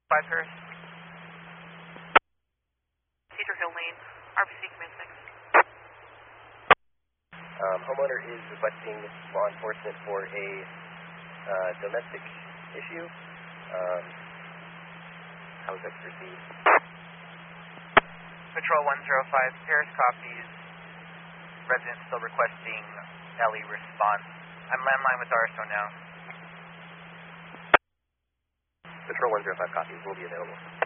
5 Paris. Cedar Hill Lane, RBC Command 6. Homeowner is requesting law enforcement for a domestic issue. How is that proceed? Patrol 105, Paris copies. Resident still requesting LE response. I'm landline with RSO now. Patrol 105 copies will be available.